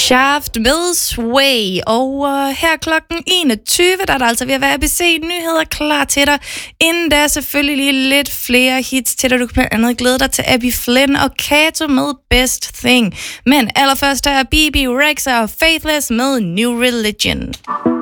Shaft med Sway, og her klokken 21, der er der altså ved at være ABC-nyheder klar til dig. Inden der er selvfølgelig lige lidt flere hits til dig. Du kan blandt andet glæde dig til Abby Flynn og Kato med Best Thing. Men allerførst er BB Rexha og Faithless med New Religion.